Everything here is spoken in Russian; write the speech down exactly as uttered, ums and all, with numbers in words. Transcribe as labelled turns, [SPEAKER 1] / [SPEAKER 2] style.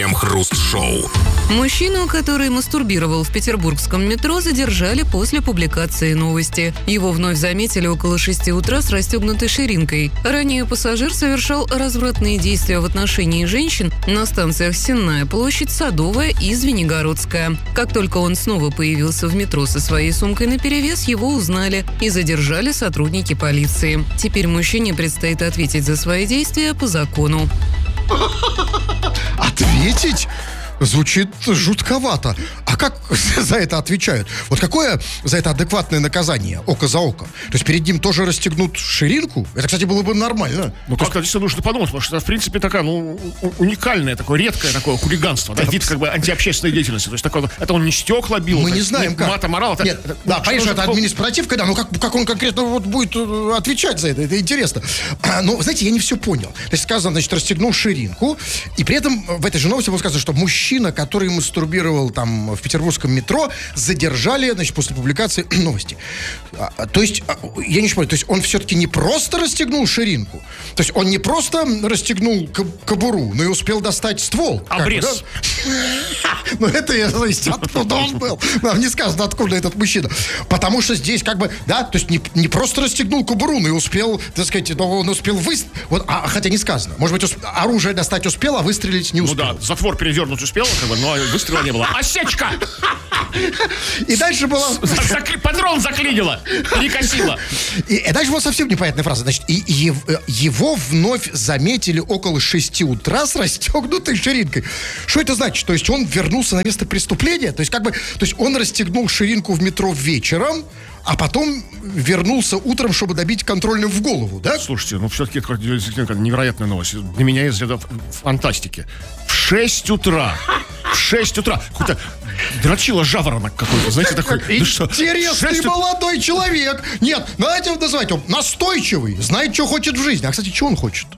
[SPEAKER 1] Крем-хруст-шоу.
[SPEAKER 2] Мужчину, который мастурбировал в петербургском метро, задержали после публикации новости. Его вновь заметили около шести утра с расстегнутой ширинкой. Ранее пассажир совершал развратные действия в отношении женщин на станциях Сенная площадь, Садовая и Звенигородская. Как только он снова появился в метро со своей сумкой наперевес, его узнали и задержали сотрудники полиции. Теперь мужчине предстоит ответить за свои действия по закону.
[SPEAKER 3] Ответить? Звучит жутковато. А как за это отвечают? Вот какое за это адекватное наказание? Око за око. То есть перед ним тоже расстегнут ширинку? Это, кстати, было бы нормально.
[SPEAKER 4] Ну, то есть, конечно, нужно подумать, потому что это, в принципе, такая, ну, уникальное, такое, редкое такое хулиганство, да, вид, как бы, антиобщественной деятельности. То есть, такое, это он не стекла бил.
[SPEAKER 3] Мы
[SPEAKER 4] так,
[SPEAKER 3] не знаем,
[SPEAKER 4] не
[SPEAKER 3] как.
[SPEAKER 4] Мата морал. Это,
[SPEAKER 3] Нет,
[SPEAKER 4] это,
[SPEAKER 3] да,
[SPEAKER 4] ну,
[SPEAKER 3] конечно, это
[SPEAKER 4] такого...
[SPEAKER 3] административка, да, но как, как он конкретно вот будет отвечать за это? Это интересно. А, но, знаете, я не все понял. То есть, сказано, значит, расстегнул ширинку, и при этом в этой же новости было сказано, что мужчина, который мастурбировал там в петербургском метро, задержали, значит, после публикации новости. А, то есть, я не понимаю, то есть он все-таки не просто расстегнул ширинку, то есть он не просто расстегнул кобуру, но и успел достать ствол.
[SPEAKER 4] Обрез.
[SPEAKER 3] Ну, это, то есть, откуда он был? Нам не сказано, откуда этот мужчина. Потому что здесь, как бы, да, то есть не, не просто расстегнул кобуру, но и успел, так сказать, но он успел выстрелить. Вот, а, хотя не сказано. Может быть, усп... оружие достать успел, а выстрелить не успел.
[SPEAKER 4] Ну да, затвор передернуть успел, как бы, но выстрела не было. Осечка!
[SPEAKER 3] И дальше была...
[SPEAKER 4] Закли... Патрон заклинило, перекосило.
[SPEAKER 3] И, и дальше была совсем непонятная фраза. Значит, и, и, его вновь заметили около шести утра с расстегнутой ширинкой. Что это значит? То есть он вернулся на место преступления? То есть как бы... То есть он расстегнул ширинку в метро вечером, а потом вернулся утром, чтобы добить контрольную в голову, да?
[SPEAKER 4] Слушайте, ну все-таки это невероятная новость. Для меня из ряда фантастики. В шесть утра. В шесть утра. Какой-то дрочила жаворонок какой-то, знаете, такой.
[SPEAKER 3] Интересный молодой человек. Нет, знаете, называть он настойчивый. Знает, что хочет в жизни. А, кстати, что он хочет?